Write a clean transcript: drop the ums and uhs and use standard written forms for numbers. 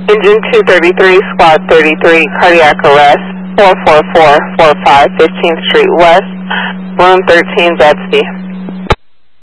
Engine 233, Squad 33, cardiac arrest, 44445 15th Street West, room 13, Betsy.